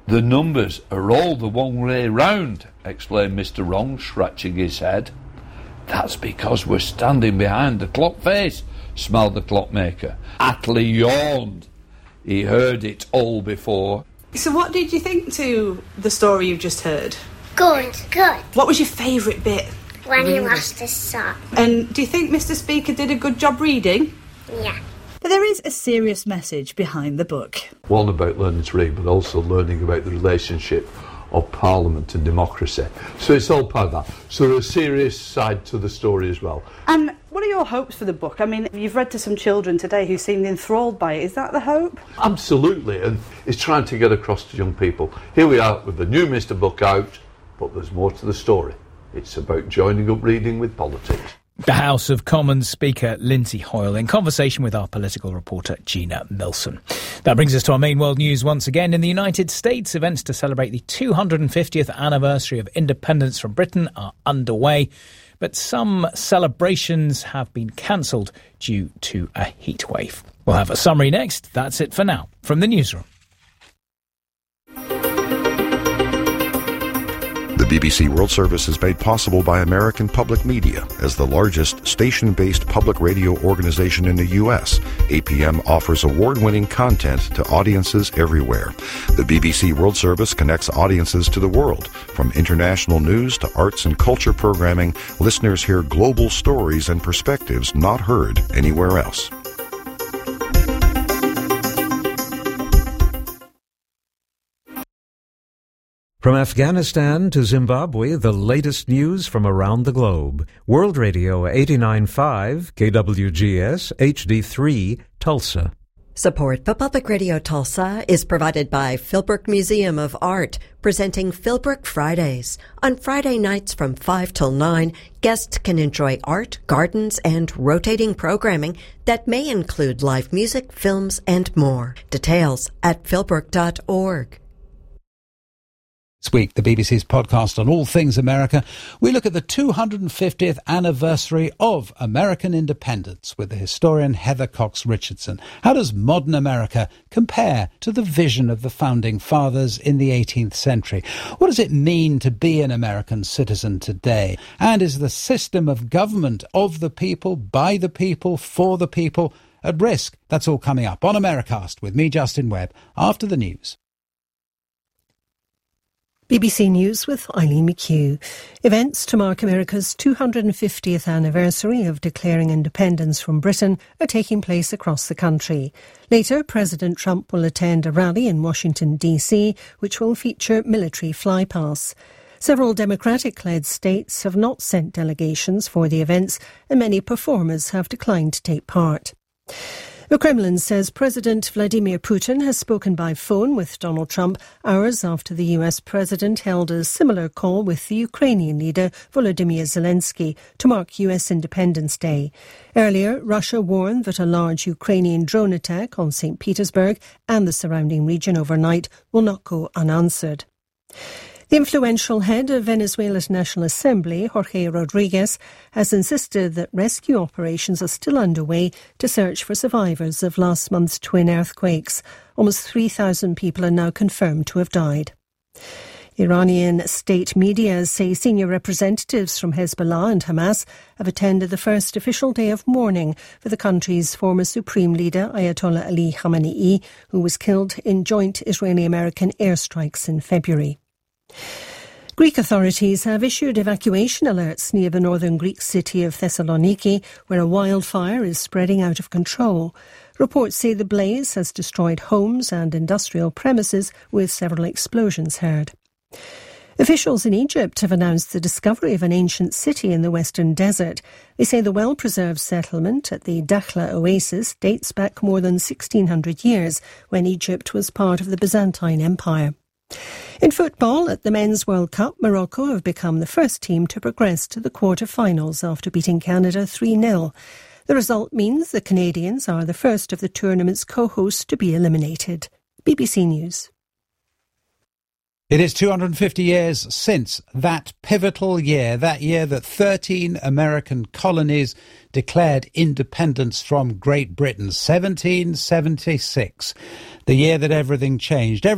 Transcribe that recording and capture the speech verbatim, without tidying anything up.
The numbers are all the one way round, explained Mister Wrong, scratching his head. That's because we're standing behind the clock face, smiled the clockmaker. Attlee yawned. He heard it all before. So what did you think to the story you've just heard? Good, good. What was your favourite bit? When he lost his sock. And do you think Mister Speaker did a good job reading? Yeah. But there is a serious message behind the book. One about learning to read, but also learning about the relationship of Parliament and democracy. So it's all part of that. So there's a serious side to the story as well. And what are your hopes for the book? I mean, you've read to some children today who seemed enthralled by it. Is that the hope? Absolutely, and it's trying to get across to young people. Here we are with the new Mister Book out, but there's more to the story. It's about joining up reading with politics. The House of Commons Speaker Lindsay Hoyle in conversation with our political reporter Gina Milson. That brings us to our main world news once again. In the United States, events to celebrate the two hundred fiftieth anniversary of independence from Britain are underway, but some celebrations have been cancelled due to a heatwave. We'll have a summary next. That's it for now from the newsroom. The B B C World Service is made possible by American Public Media. As the largest station-based public radio organization in the U S, A P M offers award-winning content to audiences everywhere. The B B C World Service connects audiences to the world. From international news to arts and culture programming, listeners hear global stories and perspectives not heard anywhere else. From Afghanistan to Zimbabwe, the latest news from around the globe. World Radio eighty-nine point five, K W G S, H D three, Tulsa. Support for Public Radio Tulsa is provided by Philbrook Museum of Art, presenting Philbrook Fridays. On Friday nights from five till nine, guests can enjoy art, gardens, and rotating programming that may include live music, films, and more. Details at philbrook dot org. This week, the B B C's podcast on all things America, we look at the two hundred fiftieth anniversary of American independence with the historian Heather Cox Richardson. How does modern America compare to the vision of the founding fathers in the eighteenth century? What does it mean to be an American citizen today? And is the system of government of the people, by the people, for the people at risk? That's all coming up on Americast with me, Justin Webb, after the news. B B C News with Eileen McHugh. Events to mark America's two hundred fiftieth anniversary of declaring independence from Britain are taking place across the country. Later, President Trump will attend a rally in Washington, D C, which will feature military flypasts. Several Democratic-led states have not sent delegations for the events, and many performers have declined to take part. The Kremlin says President Vladimir Putin has spoken by phone with Donald Trump hours after the U S president held a similar call with the Ukrainian leader Volodymyr Zelensky to mark U S Independence Day. Earlier, Russia warned that a large Ukrainian drone attack on Saint Petersburg and the surrounding region overnight will not go unanswered. The influential head of Venezuela's National Assembly, Jorge Rodriguez, has insisted that rescue operations are still underway to search for survivors of last month's twin earthquakes. Almost three thousand people are now confirmed to have died. Iranian state media say senior representatives from Hezbollah and Hamas have attended the first official day of mourning for the country's former supreme leader, Ayatollah Ali Khamenei, who was killed in joint Israeli-American airstrikes in February. Greek authorities have issued evacuation alerts near the northern Greek city of Thessaloniki, where a wildfire is spreading out of control. Reports say the blaze has destroyed homes and industrial premises, with several explosions heard. Officials in Egypt have announced the discovery of an ancient city in the western desert. They say the well-preserved settlement at the Dakhla oasis dates back more than sixteen hundred years, when Egypt was part of the Byzantine Empire. In football, at the Men's World Cup, Morocco have become the first team to progress to the quarter-finals after beating Canada three nil. The result means the Canadians are the first of the tournament's co-hosts to be eliminated. B B C News. It is two hundred fifty years since that pivotal year, that year that thirteen American colonies declared independence from Great Britain, seventeen seventy-six, the year that everything changed.